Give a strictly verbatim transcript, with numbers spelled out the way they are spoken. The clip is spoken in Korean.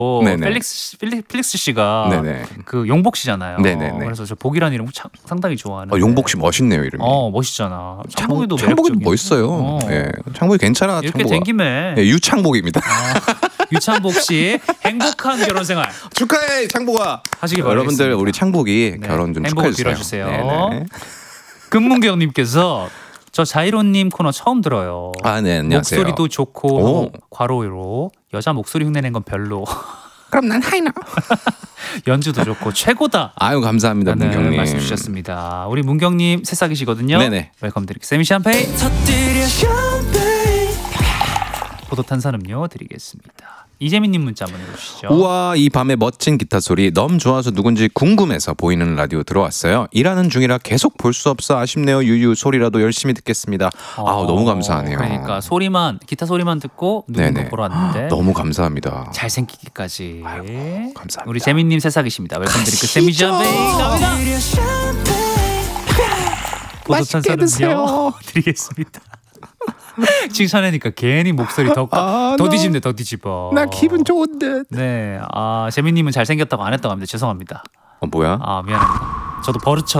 네네. 펠릭스, 펠릭, 펠릭스 씨가 네네. 그 용복 씨잖아요. 네네네. 그래서 저 복이라는 이름 참, 상당히 좋아하는. 어, 용복 씨 멋있네요 이름이. 어 멋있잖아. 창, 창복이도 창복이도 매력적인. 멋있어요. 어. 예, 창복이 괜찮아. 이렇게 창복아. 된 김에 예, 유창복입니다. 어, 유창복 씨 행복한 결혼 생활 축하해 창복아. 하시기 바라겠습니다. 여러분들 우리 창복이 네, 결혼 좀 행복을 축하해주세요. 빌어주세요. 네네. 금문경님께서 저 자이로님 코너 처음 들어요. 아, 네, 안녕하세요. 목소리도 좋고 오. 하고 괄호로 여자 목소리 흉내낸 건 별로. 그럼 난 하이나. 연주도 좋고 최고다. 아유 감사합니다 라는 문경님. 말씀 주셨습니다. 우리 문경님 새싹이시거든요. 네네. 웰컴 드릴게요. 세미 샴페인 포도 탄산음료 드리겠습니다. 이재민님 문자 한번 해주시죠. 우와 이 밤의 멋진 기타 소리 너무 좋아서 누군지 궁금해서 보이는 라디오 들어왔어요. 일하는 중이라 계속 볼 수 없어 아쉽네요. 유유 소리라도 열심히 듣겠습니다. 어, 아우 너무 감사하네요. 그러니까 소리만 기타 소리만 듣고 누군가 네네. 보러 왔는데 너무 감사합니다. 잘생기기까지. 아이고, 감사합니다. 우리 재민님 새싹이십니다. 웰컴 드릴게요. 세미 샴페인 갑니다. 포도 탄산음료 드리겠습니다. 칭찬하니까 괜히 목소리 더, 아, 더 나- 뒤집네 더 뒤집어. 나 기분 좋은데. 네, 아 재민님은 잘생겼다고 안 했다고 합니다. 죄송합니다. 어 뭐야? 아 미안합니다. 저도 버릇처럼